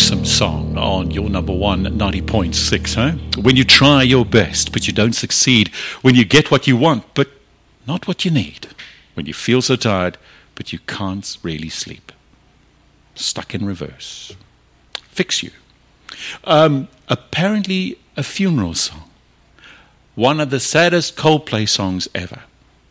awesome song on your number one 90.6, huh? When you try your best, but you don't succeed. When you get what you want, but not what you need. When you feel so tired, but you can't really sleep. Stuck in reverse. Fix You. Apparently a funeral song. One of the saddest Coldplay songs ever.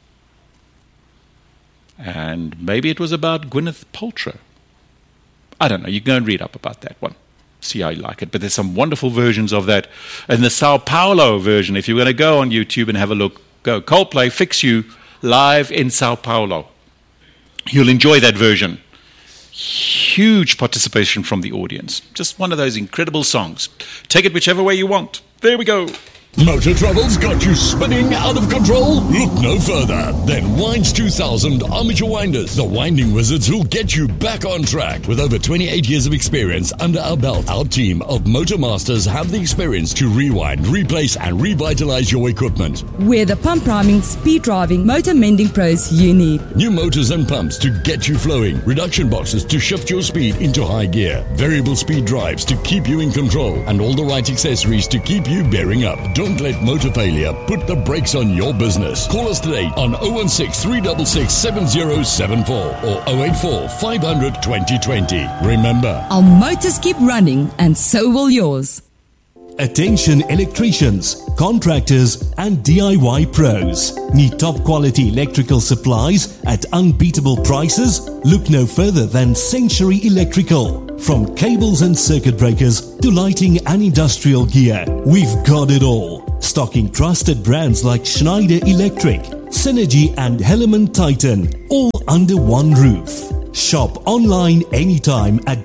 And maybe it was about Gwyneth Paltrow. I don't know. You can go and read up about that one. See how you like it. But there's some wonderful versions of that. And the Sao Paulo version, if you're going to go on YouTube and have a look, go Coldplay, Fix You, live in Sao Paulo. You'll enjoy that version. Huge participation from the audience. Just one of those incredible songs. Take it whichever way you want. There we go. Motor troubles got you spinning out of control? Look no further than Winds 2000 Armature Winders, the winding wizards who'll get you back on track. With over 28 years of experience under our belt, our team of motor masters have the experience to rewind, replace and revitalize your equipment. We're the pump priming, speed driving, motor mending pros you need. New motors and pumps to get you flowing, reduction boxes to shift your speed into high gear, variable speed drives to keep you in control, and all the right accessories to keep you bearing up. Don't let motor failure put the brakes on your business. Call us today on 016 366 7074 or 084 500 2020. Remember, Our motors keep running and so will yours. Attention electricians, contractors and DIY pros. Need top quality electrical supplies at unbeatable prices? Look no further than Century Electrical. From cables and circuit breakers to lighting and industrial gear, we've got it all. Stocking trusted brands like Schneider Electric, Synergy and Helaman Titan, all under one roof. Shop online anytime at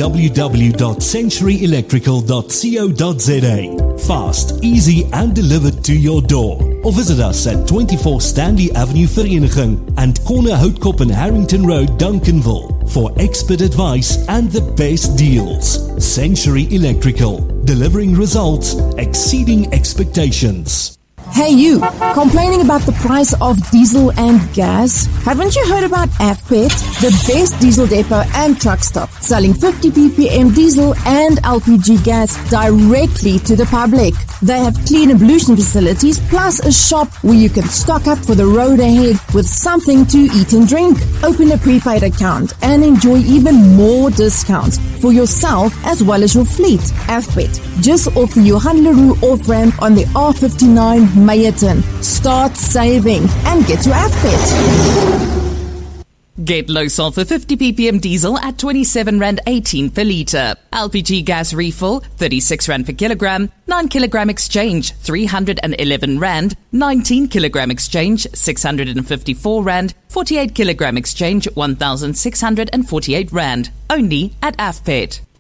www.centuryelectrical.co.za. Fast, easy and delivered to your door. Or visit us at 24 Stanley Avenue Vereniging and corner Houtkop and Harrington Road, Duncanville for expert advice and the best deals. Century Electrical, delivering results exceeding expectations. Hey you, complaining about the price of diesel and gas? Haven't you heard about AFPET, the best diesel depot and truck stop, selling 50 ppm diesel and LPG gas directly to the public? They have clean ablution facilities plus a shop where you can stock up for the road ahead with something to eat and drink. Open a prepaid account and enjoy even more discounts for yourself as well as your fleet. AFPET, just off the Johan Leroux off-ramp on the R59 Meyerton. Start saving and get to AFPET. Get low sulfur 50 ppm diesel at 27 Rand 18 per litre. LPG gas refill 36 Rand per kilogram. 9 kilogram exchange 311 Rand. 19 kilogram exchange 654 Rand. 48 kilogram exchange 1,648 Rand. Only at AFPET.